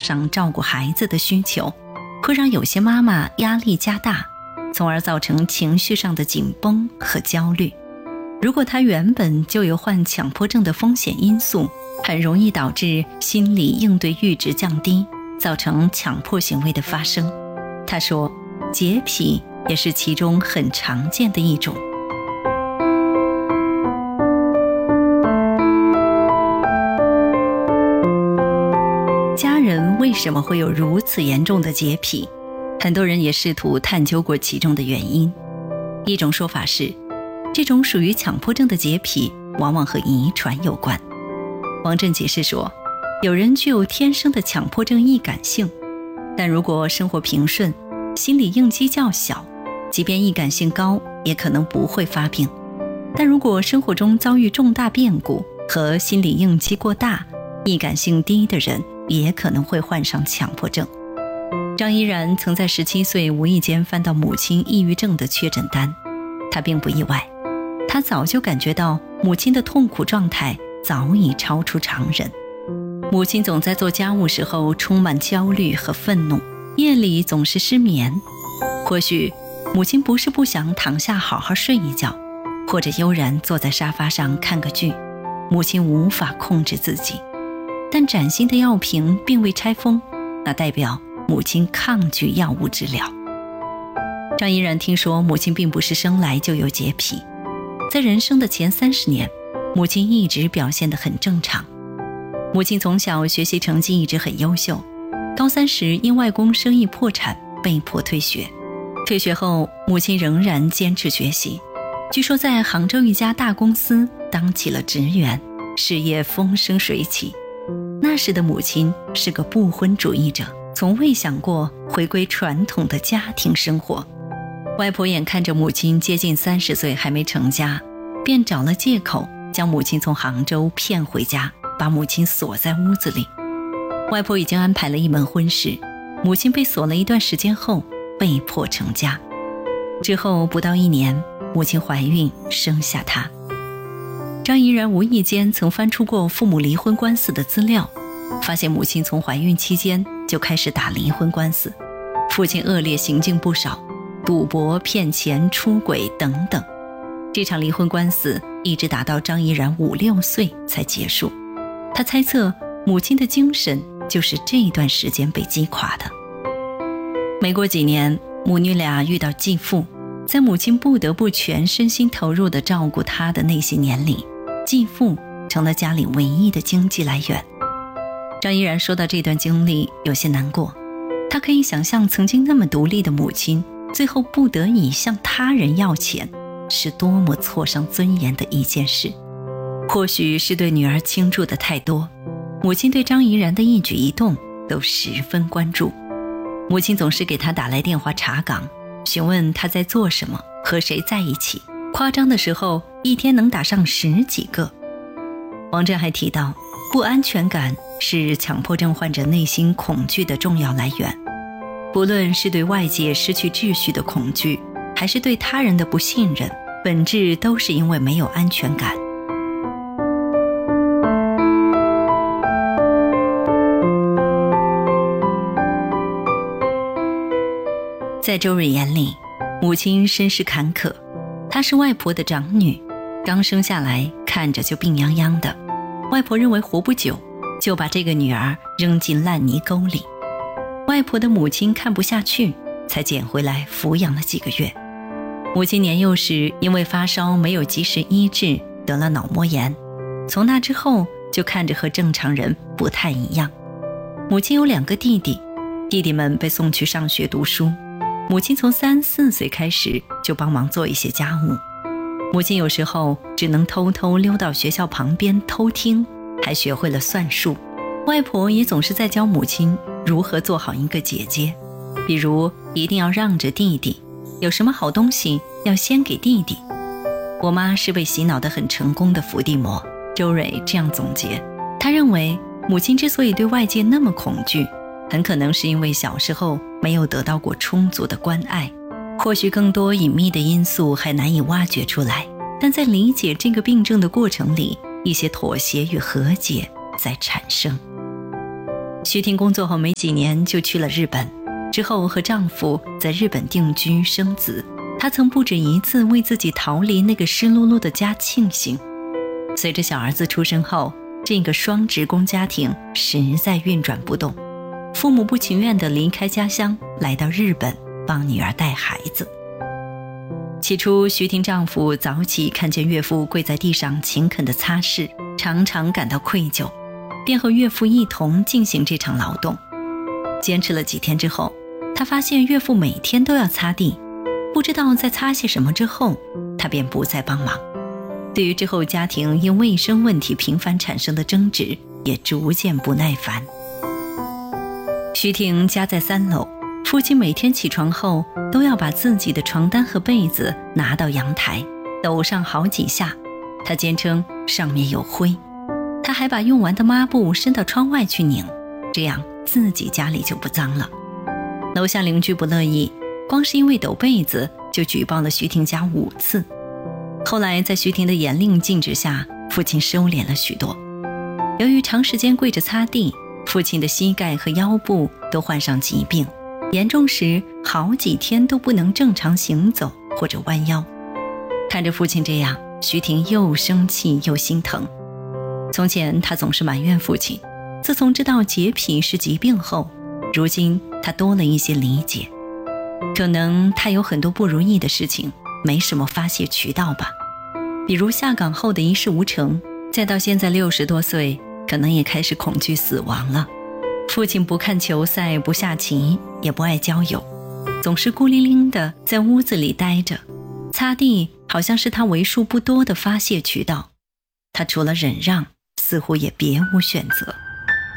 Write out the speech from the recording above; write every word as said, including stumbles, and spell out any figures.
上照顾孩子的需求，会让有些妈妈压力加大，从而造成情绪上的紧绷和焦虑。如果她原本就有患强迫症的风险因素，很容易导致心理应对阈值降低，造成强迫行为的发生。她说，洁癖也是其中很常见的一种。家人为什么会有如此严重的洁癖？很多人也试图探究过其中的原因。一种说法是，这种属于强迫症的洁癖往往和遗传有关。王震解释说，有人具有天生的强迫症易感性，但如果生活平顺，心理应激较小，即便易感性高，也可能不会发病。但如果生活中遭遇重大变故和心理应激过大，易感性低的人也可能会患上强迫症。张依然曾在十七岁无意间翻到母亲抑郁症的确诊单，她并不意外，她早就感觉到母亲的痛苦状态早已超出常人。母亲总在做家务时候充满焦虑和愤怒，夜里总是失眠。或许母亲不是不想躺下好好睡一觉，或者悠然坐在沙发上看个剧，母亲无法控制自己。但崭新的药瓶并未拆封，那代表母亲抗拒药物治疗。张依然听说母亲并不是生来就有洁癖，在人生的前三十年，母亲一直表现得很正常。母亲从小学习成绩一直很优秀，高三时因外公生意破产被迫退学。退学后，母亲仍然坚持学习，据说在杭州一家大公司当起了职员，事业风生水起。那时的母亲是个不婚主义者，从未想过回归传统的家庭生活。外婆眼看着母亲接近三十岁还没成家，便找了借口将母亲从杭州骗回家，把母亲锁在屋子里。外婆已经安排了一门婚事，母亲被锁了一段时间后被迫成家。之后不到一年，母亲怀孕生下她。张依然无意间曾翻出过父母离婚官司的资料，发现母亲从怀孕期间就开始打离婚官司，父亲恶劣行径不少，赌博、骗钱、出轨等等。这场离婚官司一直打到张依然五六岁才结束。他猜测母亲的精神就是这段时间被击垮的。没过几年，母女俩遇到继父，在母亲不得不全身心投入地照顾她的那些年里，继父成了家里唯一的经济来源。张依然说到这段经历有些难过，他可以想象曾经那么独立的母亲，最后不得已向他人要钱，是多么挫伤尊严的一件事。或许是对女儿倾注的太多，母亲对张依然的一举一动都十分关注。母亲总是给他打来电话查岗，询问他在做什么，和谁在一起，夸张的时候一天能打上十几个。王震还提到，不安全感是强迫症患者内心恐惧的重要来源，不论是对外界失去秩序的恐惧，还是对他人的不信任，本质都是因为没有安全感。在周蕊眼里，母亲身世坎坷，她是外婆的长女，刚生下来看着就病殃殃的，外婆认为活不久，就把这个女儿扔进烂泥沟里。外婆的母亲看不下去，才捡回来抚养了几个月。母亲年幼时因为发烧没有及时医治，得了脑膜炎，从那之后就看着和正常人不太一样。母亲有两个弟弟，弟弟们被送去上学读书，母亲从三四岁开始就帮忙做一些家务。母亲有时候只能偷偷溜到学校旁边偷听，还学会了算术。外婆也总是在教母亲如何做好一个姐姐，比如一定要让着弟弟，有什么好东西要先给弟弟。我妈是被洗脑得很成功的伏地魔，周蕊这样总结。她认为母亲之所以对外界那么恐惧，很可能是因为小时候没有得到过充足的关爱，或许更多隐秘的因素还难以挖掘出来，但在理解这个病症的过程里，一些妥协与和解在产生。 徐婷工作后没几年就去了日本，之后和丈夫在日本定居生子。她曾不止一次为自己逃离那个湿漉漉的家庆幸。随着小儿子出生后，这个双职工家庭实在运转不动，父母不情愿地离开家乡，来到日本帮女儿带孩子。起初，徐婷丈夫早起看见岳父跪在地上勤恳地擦拭，常常感到愧疚，便和岳父一同进行这场劳动。坚持了几天之后，他发现岳父每天都要擦地，不知道在擦些什么之后，他便不再帮忙。对于之后家庭因卫生问题频繁产生的争执，也逐渐不耐烦。徐婷家在三楼，父亲每天起床后都要把自己的床单和被子拿到阳台抖上好几下，他坚称上面有灰。他还把用完的抹布伸到窗外去拧，这样自己家里就不脏了。楼下邻居不乐意，光是因为抖被子就举报了徐婷家五次。后来在徐婷的严令禁止下，父亲收敛了许多。由于长时间跪着擦地，父亲的膝盖和腰部都患上疾病，严重时好几天都不能正常行走或者弯腰。看着父亲这样，徐婷又生气又心疼。从前她总是埋怨父亲，自从知道洁癖是疾病后，如今她多了一些理解。可能她有很多不如意的事情，没什么发泄渠道吧。比如下岗后的一事无成，再到现在六十多岁，可能也开始恐惧死亡了。父亲不看球赛，不下棋，也不爱交友，总是孤零零地在屋子里待着。擦地好像是他为数不多的发泄渠道，他除了忍让，似乎也别无选择。